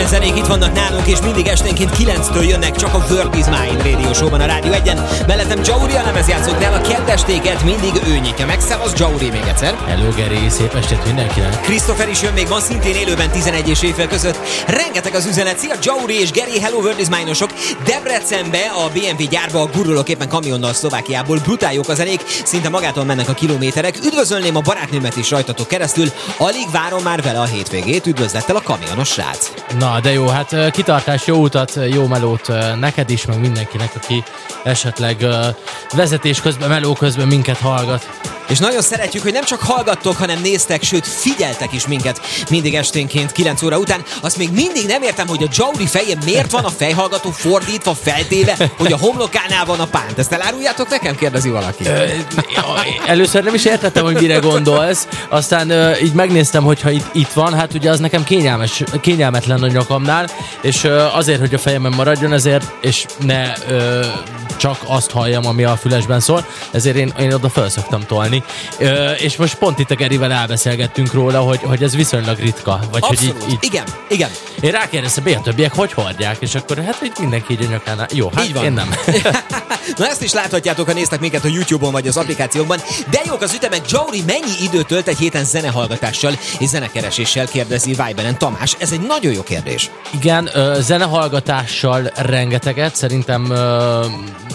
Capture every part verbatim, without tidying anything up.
Ilyen zenék itt vannak nálunk, és mindig esténként kilenctől jönnek csak a World is Mine Radio Show-ban a Rádió egyen. Mellettem Jauri a lemezjátszóknál, a kettestéket mindig ő nyitja meg. Szevasz Jauri még egyszer. Hello Geri, szép estét mindenkinek. Christopher is jön még ma, szintén élőben tizenegy és éjfél között. Rengeteg az üzenet. Szia Jauri és Geri, hello World is Mine-osok. Debrecenbe a bé em vé gyárba a gurulók éppen kamionnal Szlovákiából. Brutál jók a zenék, szinte magától mennek a kilométerek. Üdvözölném a barátnőmet is rajtatok keresztül. Alig várom már vele a hétvégét. Üdvözlettel a kamionos srác. Na, de jó, hát kitartás, jó utat, jó melót neked is, meg mindenkinek, aki esetleg vezetés közben, meló közben minket hallgat. És nagyon szeretjük, hogy nem csak hallgattok, hanem néztek, sőt figyeltek is minket mindig esténként kilenc óra után. Azt még mindig nem értem, hogy a Jauri fején miért van a fejhallgató fordítva, feltéve, hogy a homlokánál van a pánt. Ezt eláruljátok nekem? Kérdezi valaki. Ö, először nem is értettem, hogy mire gondolsz, aztán ö, így megnéztem, hogyha itt, itt van, hát ugye az nekem kényelmes, kényelmetlen a nyakamnál, és ö, azért, hogy a fejemen maradjon, ezért, és ne ö, csak azt halljam, ami a fülesben szól, ezért én, én oda fel szoktam tolni. Ö, és most pont itt a Gerivel elbeszélgettünk róla, hogy, hogy ez viszonylag ritka. Vagy abszolút, hogy így, így... igen, igen. Én rákérdeztem, hogy a többiek hogy hordják, és akkor hát így mindenki így a nyakánál. Jó, hát így van. Én nem. Na ezt is láthatjátok, ha néztek minket a YouTube-on vagy az applikációkban. De jók az ütemek. Jauri mennyi időt tölt egy héten zenehallgatással és zenekereséssel, kérdezi Viberen Tamás. Ez egy nagyon jó kérdés. Igen, ö, zenehallgatással rengeteget, szerintem ö,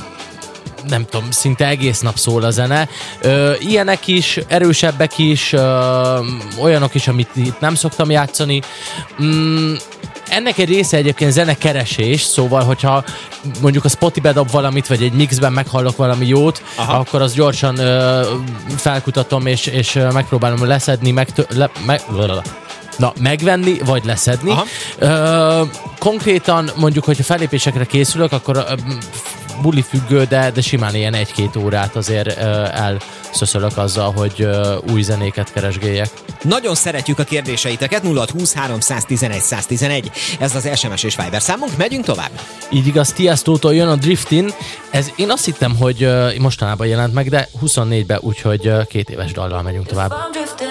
nem tudom, szinte egész nap szól a zene. Ö, ilyenek is, erősebbek is, ö, olyanok is, amit itt nem szoktam játszani. Mm, ennek egy része egyébként zenekeresés, szóval, hogyha mondjuk a Spotify dob valamit, vagy egy mixben meghallok valami jót, aha, akkor azt gyorsan ö, felkutatom, és, és megpróbálom leszedni, meg, le, meg, na, megvenni, vagy leszedni. Ö, konkrétan mondjuk, hogyha fellépésekre készülök, akkor ö, buli függő, de, de simán ilyen egy-két órát azért ö, elszöszölök azzal, hogy ö, új zenéket keresgéljek. Nagyon szeretjük a kérdéseiteket, nulla hat húsz háromszáztizenegy száztizenegy. Ez az es em es és Viber számunk, megyünk tovább. Így igaz, Tiestótól jön a Driftin. Ez én azt hittem, hogy ö, mostanában jelent meg, de huszonnégyben, úgyhogy ö, két éves dallal megyünk tovább.